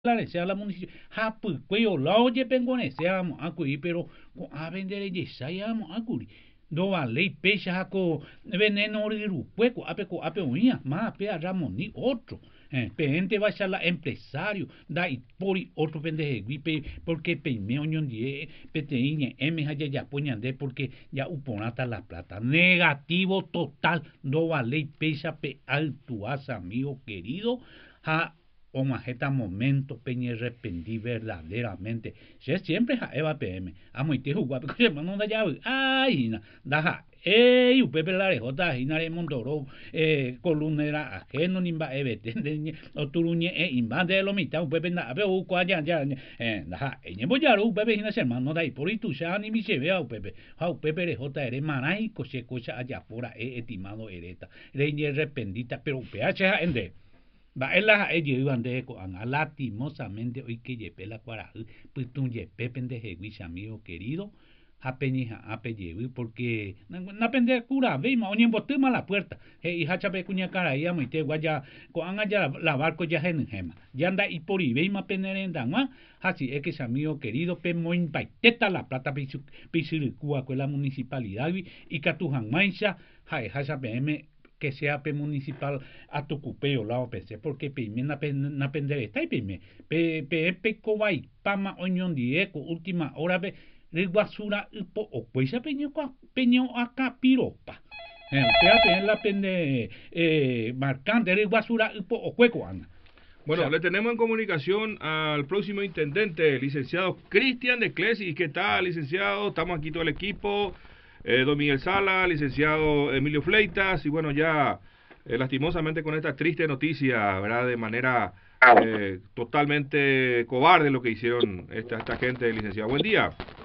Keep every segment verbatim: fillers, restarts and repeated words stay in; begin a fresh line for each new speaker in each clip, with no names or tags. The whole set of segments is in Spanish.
sea la municipio hapu cuello lao ye pengone seamos acuri pero con a vender ye sayamos acuri do va lei pecha jaco veneno riru cueco ape co ape uña ma pe ramos ni otro eh pente va a la empresario da y pori otro pendeje guipe porque pe me oñon die peteiñe m ya ya poñande porque ya uponata la plata negativo total do va lei pecha pe altuas amigo querido ha o majeta momento peñe arrepentí verdaderamente si es siempre ja eva pm amo y te jugaba porque no da llave ay na da ey upepe la rejota hinare montoro eh columnera ajeno nimba ebete o turuñe e imbande lo mitad upepe na abe u kwa ya ya eh da eñe boyaro upepe hina hermano da y por itu ya ni mi se vea upepe ja upepe rejota ere marai coche cocha allá fora e estimado ereta reñe arrepentita pero uph ende va ela ella iban de eco an lastimosamente hoy que yepe la cuara putun yepe pendeje guisa amigo querido apeñija apellevi porque na pende cura ve ma oñen botuma la puerta e hija chape cuña cara ya muy te guaya con an allá la barco ya gen gema ya anda y por y ve ma penerenda ma así es que ese amigo querido pe mo impacteta la plata pisu pisu cua con la municipalidad y catujan mancha ja ja chape m que sea pe municipal a tu cupeo la O P C porque pe me na na pendere está y pe me pe pe pe cobay pama oñon dieco última hora be de basura po o pues peño peño acá piropa eh pe la pende eh marcante de basura po o cueco anda.
Bueno, o sea, le tenemos en comunicación al próximo intendente, licenciado Cristian de Clesi. ¿Qué tal, licenciado? Estamos aquí todo el equipo. Eh, don Miguel Sala, licenciado Emilio Fleitas, y bueno, ya eh, lastimosamente con esta triste noticia, ¿verdad? De manera eh, totalmente cobarde lo que hicieron esta, esta gente, licenciado. Buen día.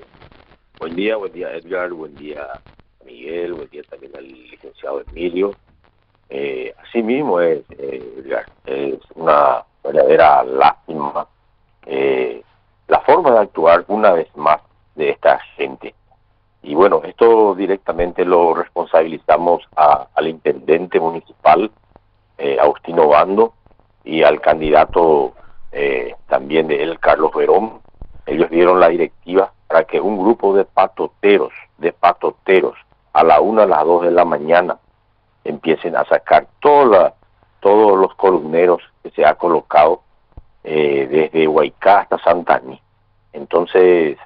Buen día, buen día Edgar, buen día Miguel, buen día también al licenciado Emilio. Eh, así mismo es, eh, Edgar, es una verdadera lástima eh, la forma de actuar una vez más de esta gente. Y bueno, esto directamente lo responsabilizamos a, al intendente municipal, eh, Agustino Bando, y al candidato eh, también de él, Carlos Verón. Ellos dieron la directiva para que un grupo de patoteros, de patoteros, a la una, a las dos de la mañana, empiecen a sacar toda, todos los columneros que se ha colocado eh, desde Huaycá hasta Santaní. Entonces,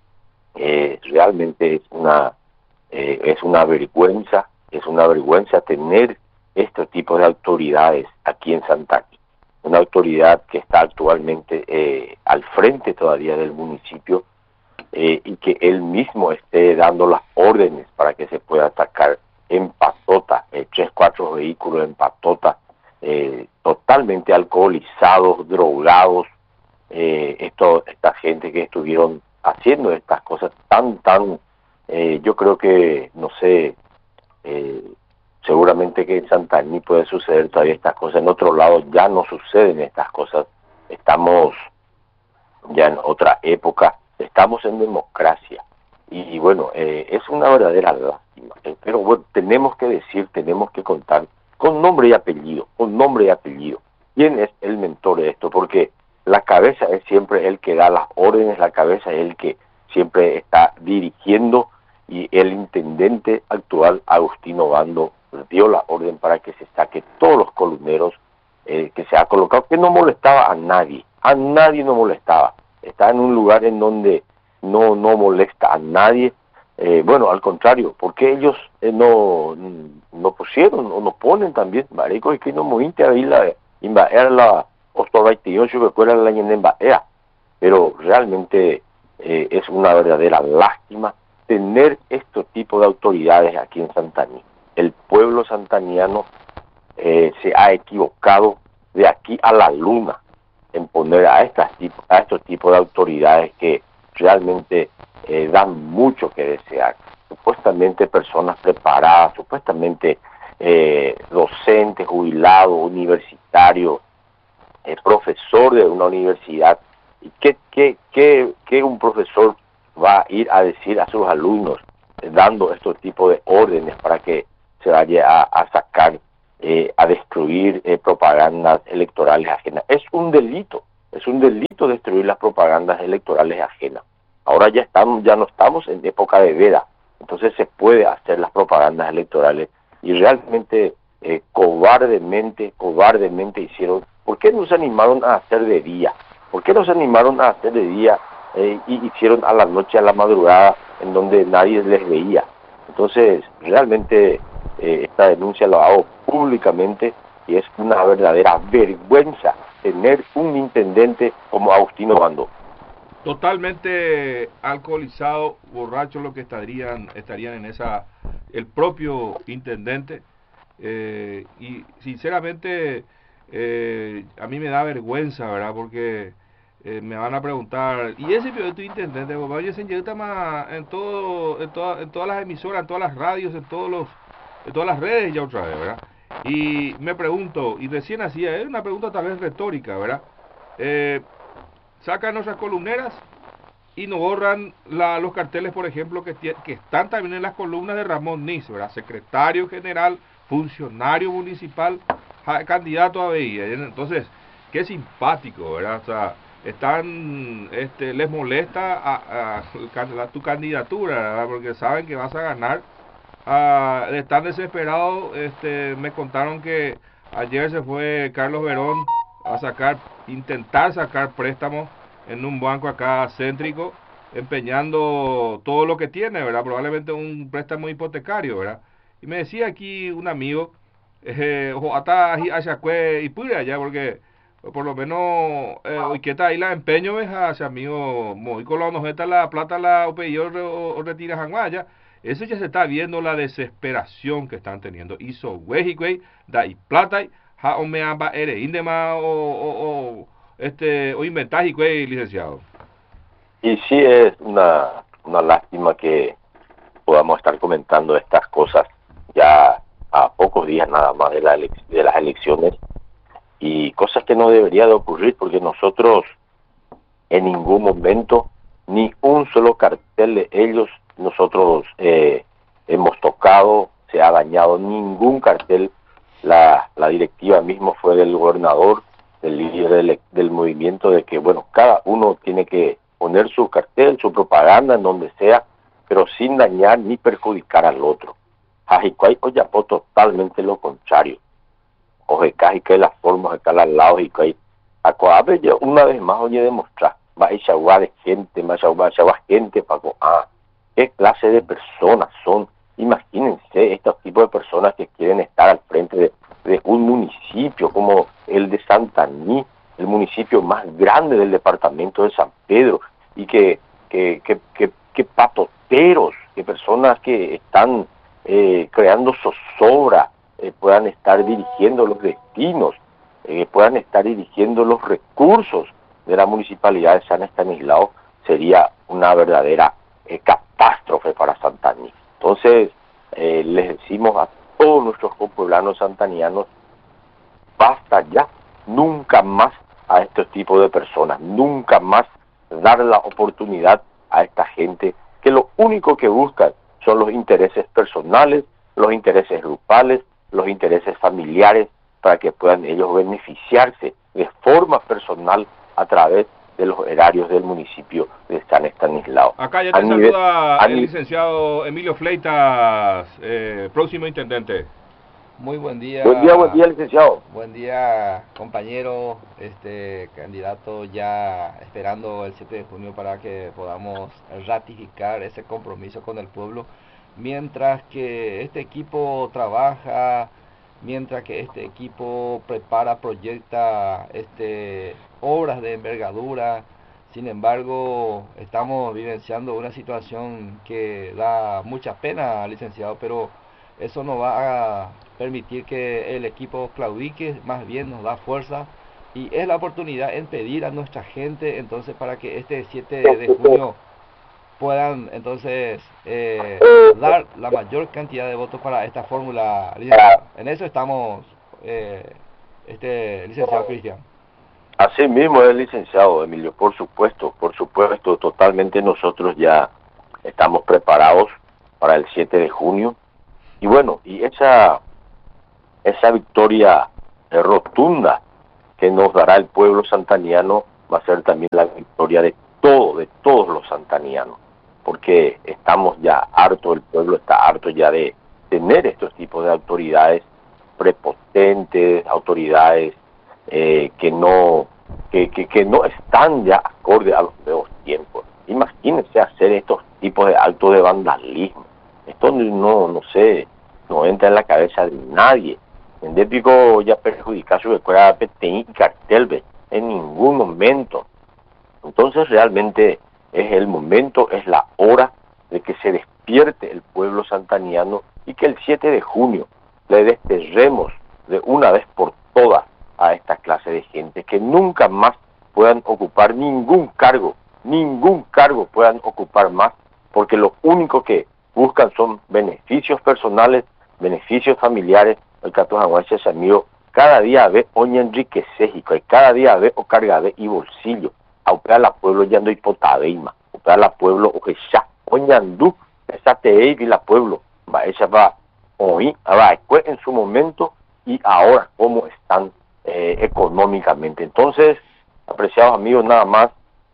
Eh, realmente es una eh, es una vergüenza, es una vergüenza tener este tipo de autoridades aquí en Santaní, una autoridad que está actualmente eh, al frente todavía del municipio eh, y que él mismo esté dando las órdenes para que se pueda atacar en patota, eh, tres, cuatro vehículos en patota, eh, totalmente alcoholizados, drogados, eh, esto, esta gente que estuvieron haciendo estas cosas tan, tan, eh, yo creo que, no sé, eh, seguramente que en Santaní puede suceder todavía estas cosas, en otro lado ya no suceden estas cosas, estamos ya en otra época, estamos en democracia, y, y bueno, eh, es una verdadera lástima, eh, pero bueno, tenemos que decir, tenemos que contar con nombre y apellido, con nombre y apellido, quién es el mentor de esto, porque la cabeza es siempre el que da las órdenes, la cabeza es el que siempre está dirigiendo y el intendente actual, Agustino Bando, dio la orden para que se saque todos los columneros eh, que se ha colocado, que no molestaba a nadie, a nadie no molestaba, está en un lugar en donde no, no molesta a nadie, eh, bueno, al contrario, porque ellos eh, no, no pusieron o no ponen también, marico, y que no moviste ahí la, invadir la veintiocho que fuera la Ñenembarea, pero realmente eh, es una verdadera lástima tener este tipo de autoridades aquí en Santaní. El pueblo santaniano eh, se ha equivocado de aquí a la luna en poner a, estas tipo, a estos tipos de autoridades que realmente eh, dan mucho que desear. Supuestamente personas preparadas, supuestamente eh, docentes, jubilados, universitarios, Eh, profesor de una universidad. ¿Y qué, qué, qué, qué un profesor va a ir a decir a sus alumnos eh, dando estos tipos de órdenes para que se vaya a, a sacar, eh, a destruir eh, propagandas electorales ajenas? Es un delito, Es un delito destruir las propagandas electorales ajenas. Ahora ya estamos, ya no estamos en época de veda, entonces se puede hacer las propagandas electorales y realmente eh, cobardemente, cobardemente hicieron. ¿Por qué no se animaron a hacer de día? ¿Por qué no se animaron a hacer de día eh, y hicieron a la noche, a la madrugada, en donde nadie les veía? Entonces, realmente eh, esta denuncia la hago públicamente y es una verdadera vergüenza tener un intendente como Agustino Bando.
Totalmente alcoholizado, borracho, lo que estarían estarían en esa, el propio intendente, eh, y sinceramente eh, a mí me da vergüenza, ¿verdad? Porque eh, me van a preguntar, ¿y ese es tu intendente? Oye, se inyecta más en todo, en, toda, en todas las emisoras, en todas las radios, en todos los, en todas las redes ya otra vez, ¿verdad? Y me pregunto, y recién hacía, es una pregunta tal vez retórica, ¿verdad? Eh, sacan nuestras columneras y nos borran la, los carteles, por ejemplo, que, que están también en las columnas de Ramón Nis, ¿verdad? Secretario general, funcionario municipal, ja, candidato a B I. Entonces, qué simpático, ¿verdad? O sea, están, este, les molesta a, a, a tu candidatura, ¿verdad? Porque saben que vas a ganar. Uh, están desesperados. Este, me contaron que ayer se fue Carlos Verón a sacar, intentar sacar préstamos en un banco acá céntrico, empeñando todo lo que tiene, ¿verdad? Probablemente un préstamo hipotecario, ¿verdad? Y me decía aquí un amigo, eh, hasta y pude allá, porque por lo menos hoy que está ahí la empeño ves a ese amigo muy con la nojeta la plata la O P I o retira janguaya. Eso ya se está viendo la desesperación que están teniendo. Hizo güey güey da y plata ja o me amba ere indema o o o este o inventaje güey, licenciado.
Y sí es una una lástima que podamos estar comentando estas cosas ya a pocos días nada más de la de las elecciones, y cosas que no debería de ocurrir, porque nosotros en ningún momento ni un solo cartel de ellos nosotros eh, hemos tocado, se ha dañado ningún cartel. La, la directiva mismo fue del gobernador, del líder del, del movimiento, de que bueno, cada uno tiene que poner su cartel, su propaganda en donde sea, pero sin dañar ni perjudicar al otro. Jajicuay Oyapó totalmente lo contrario. Oje casi que las formas acá al lado y que acuabe yo una vez más oye demostrar va a echar de gente, va a echar gente para ah, qué clase de personas son. Imagínense estos tipos de personas que quieren estar al frente de, de un municipio como el de Santaní, el municipio más grande del departamento de San Pedro, y que que que que, que patoteros, que personas que están eh, creando zozobra eh, puedan estar dirigiendo los destinos, eh, puedan estar dirigiendo los recursos de la municipalidad de San Estanislao. Sería una verdadera eh, catástrofe para Santaní. Entonces, eh, les decimos a todos nuestros copueblanos santanianos, basta ya, nunca más a estos tipos de personas, nunca más dar la oportunidad a esta gente que lo único que buscan son los intereses personales, los intereses grupales, los intereses familiares, para que puedan ellos beneficiarse de forma personal a través de los erarios del municipio de San Estanislao.
Acá ya te a saluda nivel, el nivel, licenciado Emilio Fleitas, eh, próximo intendente.
Muy buen día.
Buen día, buen día, licenciado.
Buen día, compañero, este candidato, ya esperando el siete de junio para que podamos ratificar ese compromiso con el pueblo, mientras que este equipo trabaja, mientras que este equipo prepara, proyecta este obras de envergadura. Sin embargo, estamos vivenciando una situación que da mucha pena, licenciado, pero eso no va a permitir que el equipo claudique, más bien nos da fuerza, y es la oportunidad en pedir a nuestra gente entonces para que este siete de junio puedan entonces eh, dar la mayor cantidad de votos para esta fórmula, licenciado. En eso estamos, eh, este licenciado Cristian.
Así mismo es, licenciado Emilio, por supuesto, por supuesto, totalmente nosotros ya estamos preparados para el siete de junio, y bueno, y esa esa victoria rotunda que nos dará el pueblo santaniano va a ser también la victoria de todo, de todos los santanianos, porque estamos ya hartos, el pueblo está harto ya de tener estos tipos de autoridades prepotentes, autoridades eh, que no que, que, que no están ya acorde a los nuevos tiempos. Imagínense hacer estos tipos de actos de vandalismo. Esto no, no sé, no entra en la cabeza de nadie. En Dépico ya perjudicar su escuela P T I y cartel, en ningún momento. Entonces realmente es el momento, es la hora de que se despierte el pueblo santaniano y que el siete de junio le desterremos de una vez por todas a esta clase de gente, que nunca más puedan ocupar ningún cargo, ningún cargo puedan ocupar más, porque lo único que buscan son beneficios personales, beneficios familiares. El Catujanguache es amigo, cada día ve oña enriquecejico, y cada día ve o carga de y bolsillo, aupea la pueblo ya no hipotadeima, aupea la pueblo o que ya, oñandú, esa te y la pueblo, va, esa va, hoy, va, en su momento y ahora cómo están eh, económicamente. Entonces, apreciados amigos, nada más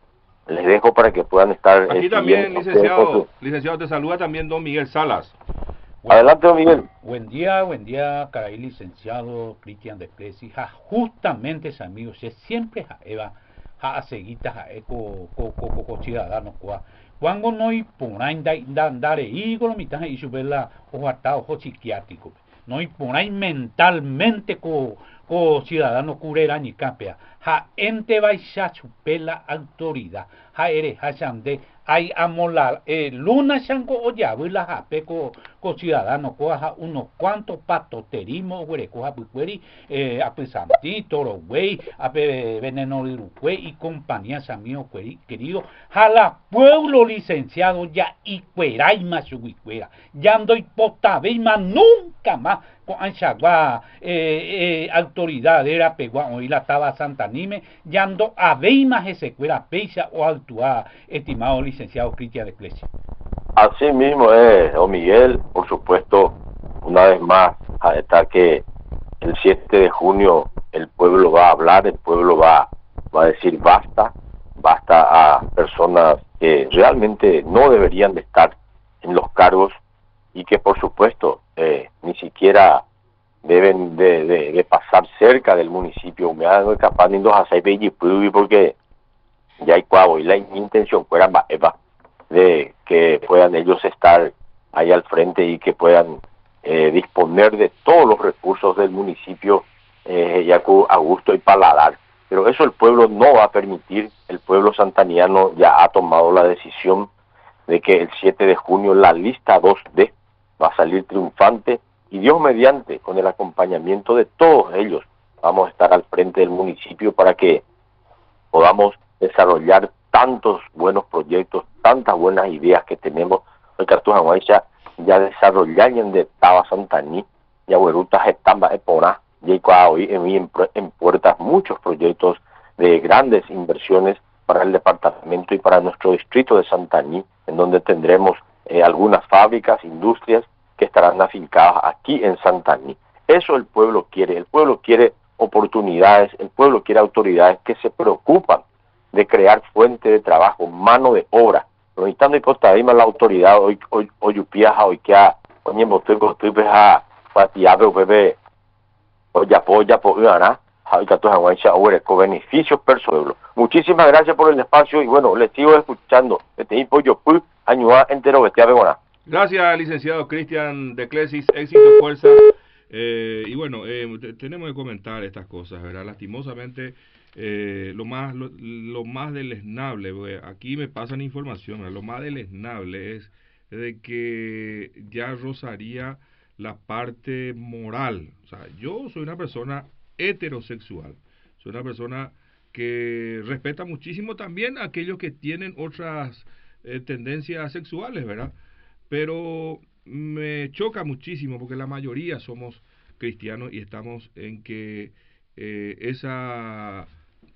les dejo para que puedan estar
aquí
eh,
también, licenciado,
su...
licenciado, te saluda también don Miguel Salas.
Bueno,
adelante, don Miguel.
Buen día, buen día, caray, licenciado Cristian de Plesi. Ja, justamente, es amigos, se siempre ja, Eva, ja, seguita, ja, eco, co, co, co, co, ciudadanos, coa. Cuando no hay por ahí, andar, y con lo mitad, y subir la, ojo, hasta ojo psiquiátrico. No hay por ahí mentalmente, co, co, ciudadano curera ni capea. Ja, ente va a chupar la autoridad. Ja, eres, ja, chande. Hay amolar, eh, luna chango o ya, la jape co, co ciudadano, coja unos cuantos patoterismos, güey, coja buqueri, eh, apesanti, toro, güey, ape veneno güey, y compañías amigos, querido, jala pueblo licenciado ya, y cuera y más su cuera, ya ando hipotabe más nunca más, con anchagua, eh, eh, autoridad, era pegua, hoy la taba santanime, ya ando a ver más ese cuera, peisa o altua, estimado licenciado Cristian de Plesi.
Así mismo es, don Miguel, por supuesto, una vez más, hasta que el siete de junio el pueblo va a hablar, el pueblo va, va a decir basta, basta a personas que realmente no deberían de estar en los cargos y que por supuesto eh, ni siquiera deben de, de, de pasar cerca del municipio. Me hago capaz de hacer porque ya hay cuavo y la intención fuera de que puedan ellos estar ahí al frente y que puedan eh, disponer de todos los recursos del municipio eh, ya a gusto y paladar. Pero eso el pueblo no va a permitir. El pueblo santaniano ya ha tomado la decisión de que el siete de junio la lista dos D va a salir triunfante y Dios mediante, con el acompañamiento de todos ellos, vamos a estar al frente del municipio para que podamos desarrollar tantos buenos proyectos, tantas buenas ideas que tenemos. El Cartujanguaicha ya desarrollaron de Taba Santaní, ya Huerutas Estamba Epona, y hoy en, en puertas muchos proyectos de grandes inversiones para el departamento y para nuestro distrito de Santaní, en donde tendremos eh, algunas fábricas, industrias que estarán afincadas aquí en Santaní. Eso el pueblo quiere, el pueblo quiere oportunidades, el pueblo quiere autoridades que se preocupan de crear fuente de trabajo, mano de obra. Pero estando hipotadima la autoridad hoy hoy hoy upiaja hoy que a oye motor costumbres a patiabe bebé hoy apoya por una hay que todos con beneficios personales. Muchísimas gracias por el espacio y bueno, les sigo escuchando. Este tipo yo fui añuá entero bestia begona.
Gracias, licenciado Cristian de Clesis, éxito, fuerza. Eh, y bueno, eh, tenemos que comentar estas cosas, ¿verdad? Lastimosamente, eh, lo más lo, lo más deleznable, aquí me pasan información, ¿verdad? Lo más deleznable es de que ya rozaría la parte moral. O sea, yo soy una persona heterosexual, soy una persona que respeta muchísimo también a aquellos que tienen otras eh, tendencias sexuales, ¿verdad? Pero me choca muchísimo porque la mayoría somos cristianos y estamos en que eh, esa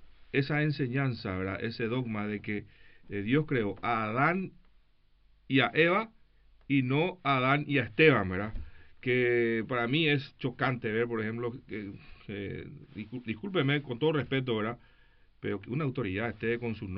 esa enseñanza, ¿verdad? Ese dogma de que eh, Dios creó a Adán y a Eva y no a Adán y a Esteban, ¿verdad? Que para mí es chocante ver, por ejemplo, que, eh, discúlpeme con todo respeto, ¿verdad? pero que una autoridad esté con su